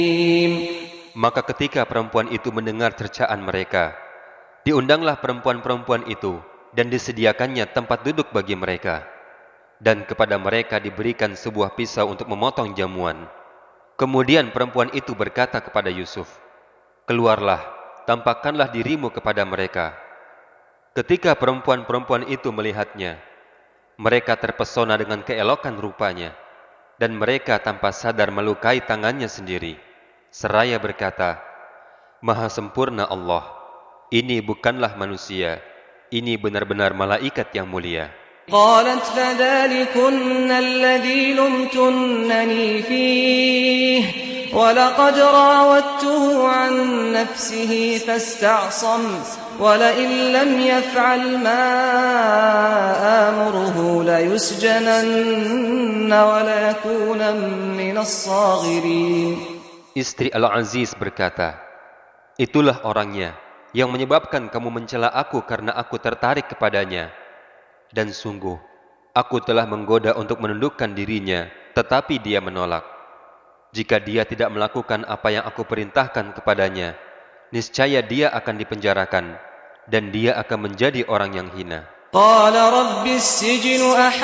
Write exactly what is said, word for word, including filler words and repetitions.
Maka ketika perempuan itu mendengar cercaan mereka, diundanglah perempuan-perempuan itu dan disediakannya tempat duduk bagi mereka. Dan kepada mereka diberikan sebuah pisau untuk memotong jamuan. Kemudian perempuan itu berkata kepada Yusuf, "Keluarlah, tampakkanlah dirimu kepada mereka." Ketika perempuan-perempuan itu melihatnya, mereka terpesona dengan keelokan rupanya, dan mereka tanpa sadar melukai tangannya sendiri, seraya berkata, "Maha sempurna Allah, ini bukanlah manusia, ini benar-benar malaikat yang mulia." قالت فذلكن الذي لمتنني فيه ولقد راودته عن نفسه فاستعصم ولئن لم يفعل ما آمره ليسجنن وليكون من الصاغرين. Istri Al-Aziz berkata, "Itulah orangnya yang menyebabkan kamu mencela aku karena aku tertarik kepadanya. Dan sungguh, aku telah menggoda untuk menundukkan dirinya, tetapi dia menolak. Jika dia tidak melakukan apa yang aku perintahkan kepadanya, niscaya dia akan dipenjarakan, dan dia akan menjadi orang yang hina."